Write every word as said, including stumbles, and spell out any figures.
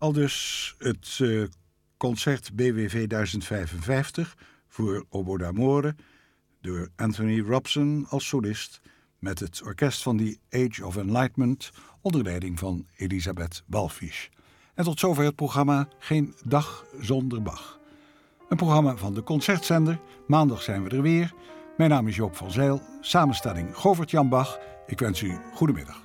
Aldus het uh, concert B W V duizend vijfenvijftig voor Oboe d'Amore door Anthony Robson als solist met het orkest van The Age of Enlightenment onder leiding van Elisabeth Balfisch. En tot zover het programma Geen Dag Zonder Bach. Een programma van de Concertzender. Maandag zijn we er weer. Mijn naam is Joop van Zijl. Samenstelling Govert-Jan Bach. Ik wens u goedemiddag.